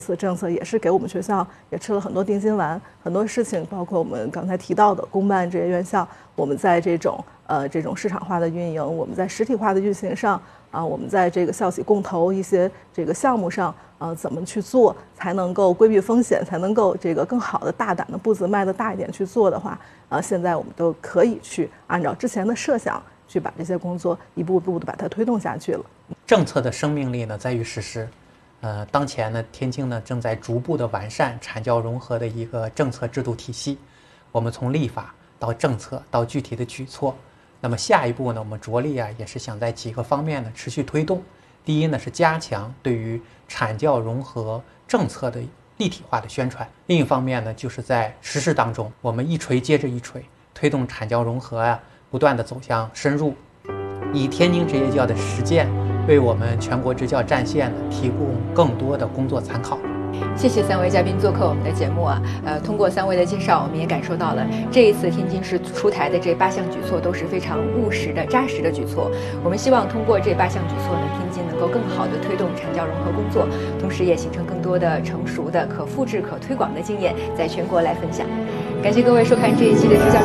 次政策也是给我们学校也吃了很多定心丸，很多事情，包括我们刚才提到的公办这些院校，我们在这种市场化的运营，我们在实体化的运行上我们在这个校企共投一些这个项目上怎么去做，才能够规避风险，才能够这个更好的大胆的步子迈得大一点去做的话，现在我们都可以去按照之前的设想去把这些工作一步步的把它推动下去了。 政策的生命力呢在于实施。当前呢，天津呢正在逐步的完善产教融合的一个政策制度体系。我们从立法到政策到具体的举措，那么下一步呢，我们着力也是想在几个方面呢持续推动。第一呢是加强对于产教融合政策的立体化的宣传，另一方面呢就是在实施当中，我们一锤接着一锤，推动产教融合不断的走向深入，以天津职业教的实践为我们全国职教战线呢提供更多的工作参考。 谢谢3位嘉宾做客我们的节目通过3位的介绍，我们也感受到了这一次天津市出台的这8项举措都是非常务实的、扎实的举措。我们希望通过这8项举措呢，天津能够更好的推动产教融合工作，同时也形成更多的成熟的、可复制、可推广的经验，在全国来分享。感谢各位收看这一期的支教。